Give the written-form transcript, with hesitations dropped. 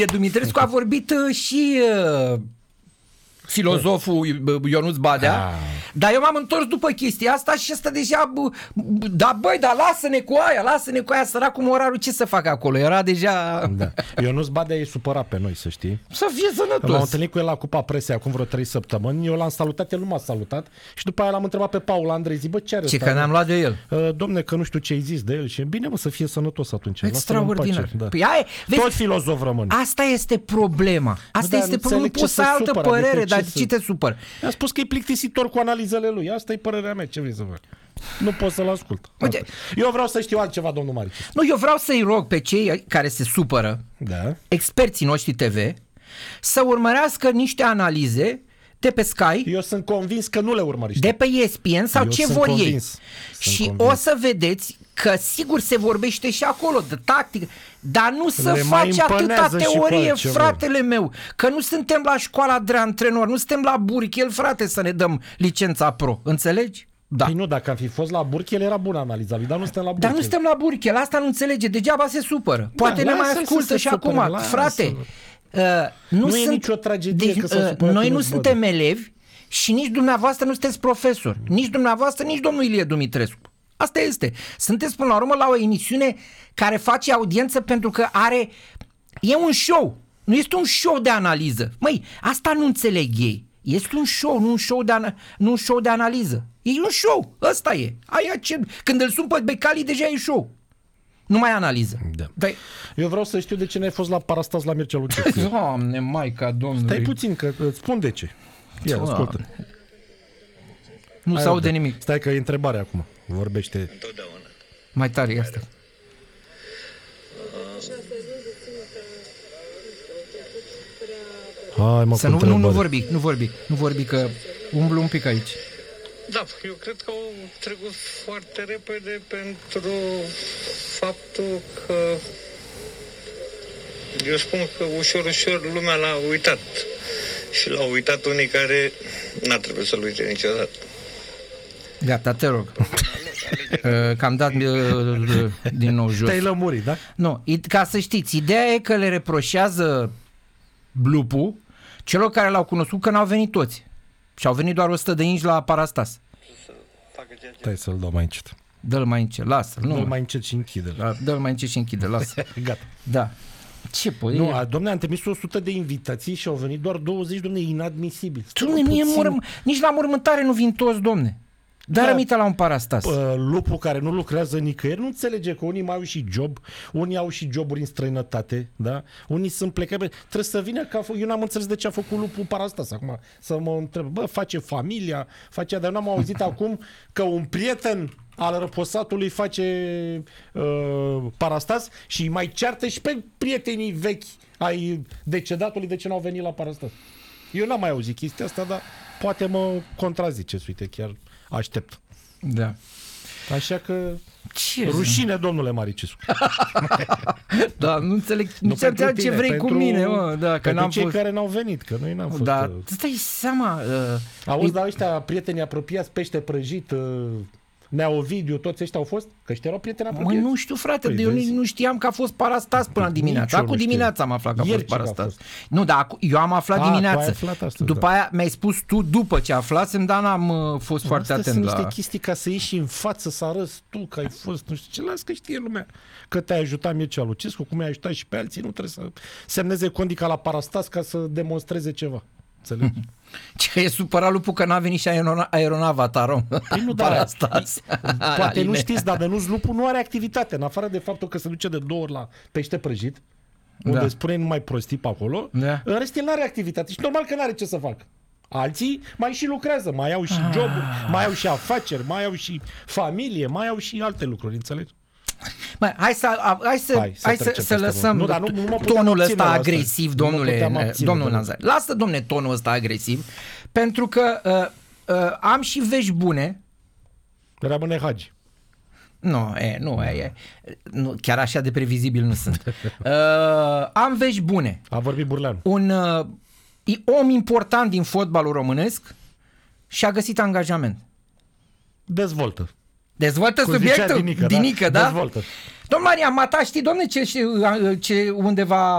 Dumitrescu a vorbit și filozoful Ionuț Badea, dar eu m-am întors după chestia asta și ăsta deja, dar lasă-ne cu aia, săracul Moraru, ce să facă acolo? Era deja... Da. Ionuț Badea e supărat pe noi, să știi. Să fie sănătos. M-am întâlnit cu el la Cupa Presei acum vreo 3 săptămâni, eu l-am salutat, el nu m-a salutat și după aia l-am întrebat pe Paul Andrei, zic, bă, ce are? Ce, că ne-am luat de el? Domne, că nu știu ce ai zis de el și bine, mă, să fie sănătos atunci. Extraordinar. Da. Păi aia, vezi, tot filozof rămân. Asta este problema. Asta este problema. Nu poți să ai altă părere, dar ce te supăr? A spus că e plictisitor cu analizele lui. Asta e părerea mea. Ce vrei să fac? Nu pot să-l ascult. Uite, eu vreau să știu altceva, domnul Marici. Nu, eu vreau să-i rog pe cei care se supără, experții noștri TV, să urmărească niște analize de pe Sky. Eu sunt convins că nu le urmărești. De pe ESPN sau ce vor ei. Și o să vedeți că sigur se vorbește și acolo de tactică, dar nu să faci atâta teorie, fratele meu, că nu suntem la școala de antrenor, nu suntem la Burchel, frate, să ne dăm licența pro, înțelegi? Da. Păi nu, dacă am fi fost la Burchel era bună analiza lui, dar nu suntem la Burchel. Dar nu suntem la Burchel, asta nu înțelege, degeaba se supără. Poate ne mai ascultă și acum, frate. Nu e nicio tragedie că se supără. Noi nu suntem elevi și nici dumneavoastră nu sunteți profesori. Nici dumneavoastră, nici domnul Ilie Dumitrescu. Asta este. Sunteți până la urmă la o emisiune care face audiență pentru că e un show. Nu este un show de analiză. Măi, asta nu înțeleg ei. Este un show, nu un show de analiză. E un show. Ăsta e. Când îl sun pe Becali, deja e show. Nu mai analiză. Da. Eu vreau să știu de ce n-ai fost la Parastas la Mircea Lucescu. Doamne, Maica Domnului. Stai puțin, că îți spun de ce. Ia, ascultă. Nu se aude nimic. Stai că e întrebare acum. Vorbește. Întotdeauna. Mai tare asta. Hai, mă, să nu vorbi că umblu un pic aici. Da, eu cred că au trecut foarte repede pentru faptul că eu spun că ușor, ușor lumea l-a uitat. Și l-au uitat unii care n-ar trebui să-l uite niciodată. Gata, te rog. Că am dat din nou jos. Te-ai lămurit, da? Nu, ca să știți, ideea e că le reproșează Blupu celor care l-au cunoscut că n-au venit toți. Și au venit doar 100 de inși la Parastas. Stai să-l dau mai încet. Dă-l mai încet, lasă-l. Dă-l mai încet și închide-l. Dă-l mai încet și închide, lasă. Gata. Da. Ce poți? Nu, domne, am trimis 100 de invitații și au venit doar 20, domne, inadmisibil. Domne, nici la mormântare nu vin toți, domne. Dar rămite la un Parastas. Lupul care nu lucrează nicăieri nu înțelege că unii mai au și job, unii au și joburi în străinătate, da? Unii sunt plecați. Trebuie să vină eu n-am înțeles de ce a făcut Lupul Parastas acum. Să mă întreb, face familia, dar n-am auzit acum că un prieten al răposatului face Parastas și mai ceartă și pe prietenii vechi ai decedatului de ce n-au venit la Parastas. Eu n-am mai auzit chestia asta, dar poate mă contraziceți, uite, chiar aștept. Da. Așa că rușine, domnule Maricescu. Da, nu înțeleg ce vrei cu mine, mă. Da, că n-am cei care n-au venit, că noi n-am fost. Da, îți dai seama. Auzi, dar ăștia prietenii apropiați, Pește Prăjit, Nea Ovidiu, toți ăștia au fost? Că ăștia erau prieteni apropiați? Măi, nu știu, frate, eu nu știam că a fost Parastas până dimineața. Acum dimineața am aflat că a fost Parastas. Nu, dar eu am aflat dimineața. După aia mi-ai spus tu după ce aflasem, dar n-am fost foarte atent la... Sunt niște chestii ca să ieși în față, să arăți tu că ai fost, nu știu ce, las că știe lumea că te-ai ajutat Mircea Lucescu, cum ai ajutat și pe alții, nu trebuie să semneze condica la Parastas ca să demonstreze ceva. Înțelegi? Ce e supărat Lupul că n-a venit și aeronava Tarom. Păi nu, poate nu știți, dar Dănuț Lupu nu are activitate, în afară de faptul că se duce de 2 ori la Pește Prăjit, unde spune numai prostii pe acolo, în rest el n-are activitate și normal că n-are ce să facă. Alții mai și lucrează, mai au și joburi, mai au și afaceri, mai au și familie, mai au și alte lucruri, înțelegi? Mai, hai să lăsăm tonul ăsta agresiv, domnule Nazar. Lasă, domne, tonul ăsta agresiv, pentru că am și vești bune. Rămâne Hagi. Nu, chiar așa de previzibil nu sunt. Am vești bune. A vorbit Burleanu. Un om important din fotbalul românesc și-a găsit angajament. Dezvoltă subiectul? Dinică, da? Dezvoltă. Domnul Marian Mata, știi, domne, unde va